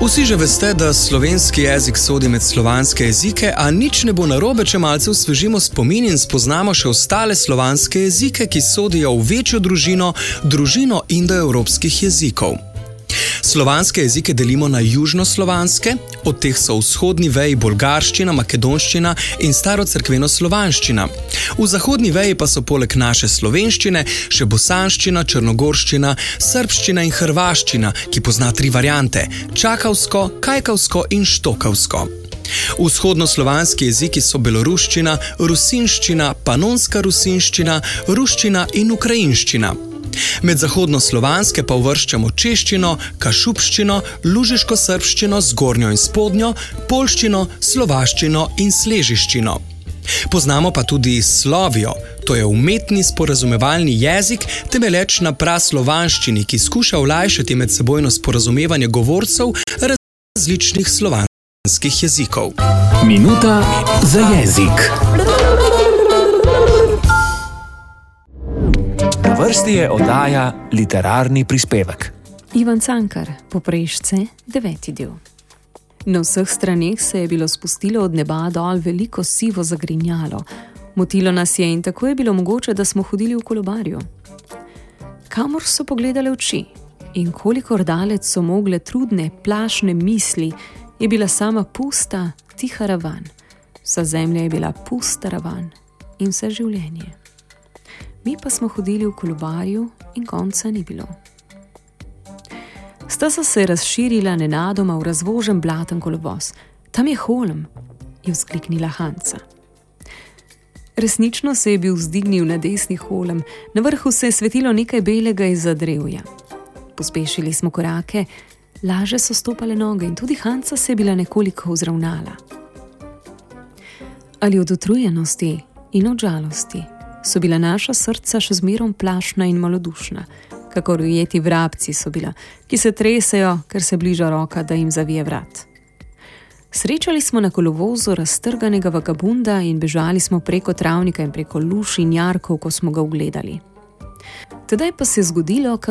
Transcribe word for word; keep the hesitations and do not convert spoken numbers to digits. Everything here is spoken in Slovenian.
Vsi že veste, da slovenski jezik sodi med slovanske jezike, a nič ne bo narobe, če malce osvežimo spomin in spoznamo še ostale slovanske jezike, ki sodijo v večjo družino, družino indoevropskih jezikov. Slovanske jezike delimo na južnoslovanske, od teh so vzhodni veji bolgarščina, makedonščina in starocerkveno slovanščina. V zahodni veji pa so poleg naše slovenščine še bosanščina, črnogorščina, srbščina in hrvaščina, ki pozna tri variante: čakavsko, kajkavsko in štokavsko. Vzhodnoslovanski jeziki so beloruščina, rusinščina, panonska rusinščina, ruščina in ukrajinščina. Med zahodnoslovanske pa uvrščamo češčino, kašubščino, lužiško-srbščino, zgornjo in spodnjo, poljščino, slovaščino in sležiščino. Poznamo pa tudi slovijo, to je umetni sporazumevalni jezik, temeleč na praslovanščini, ki skuša olajšati medsebojno sporazumevanje govorcev različnih slovanskih jezikov. Minuta za jezik. Na vrsti je oddaja Literarni prispevek. Ivan Cankar, Poprešce, deveti del. Na vseh straneh se je bilo spustilo od neba dol veliko sivo zagrinjalo. Motilo nas je in tako je bilo mogoče, da smo hodili v kolobarju. Kamor so pogledale oči in kolikor daleč so mogle trudne, plašne misli, je bila sama pusta, tiha ravan. Vsa zemlja je bila pusta ravan in vse življenje. Mi pa smo hodili v kolobarju in konca ni bilo. Steza se je razširila nenadoma v razvožen blaten kolovoz. Tam je holm, je vzkliknila Hanca. Resnično se je bil vzdignil na desni holm, na vrhu se je svetilo nekaj belega izza drevja. Pospešili smo korake, laže so stopale noge in tudi Hanca se je bila nekoliko vzravnala. Ali od utrujenosti in od žalosti so bila naša srca še zmerom plašna in malodušna, kakor ujeti vrabci so bila, ki se tresejo, ker se bliža roka, da jim zavije vrat. Srečali smo na kolovozu raztrganega vagabunda in bežali smo preko travnika in preko luš in jarkov, ko smo ga ugledali. Tedaj pa se je zgodilo,